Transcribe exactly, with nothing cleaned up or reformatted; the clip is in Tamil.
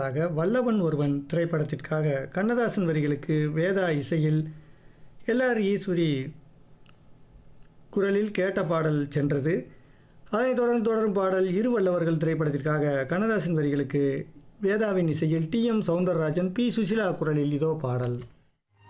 பாடலாக வல்லவன் ஒருவன் திரைப்படத்திற்காக கண்ணதாசன் வரிகளுக்கு வேதா இசையில் எல்ஆர் ஈஸ்வரி குரலில் கேட்ட பாடல் சென்றது. அதனைத் தொடர்ந்து தொடரும் பாடல் இருவல்லவர்கள் திரைப்படத்திற்காக கண்ணதாசன் வரிகளுக்கு வேதாவின் இசையில் D M Soundararajan B Susheela குரலில் இதோ பாடல்.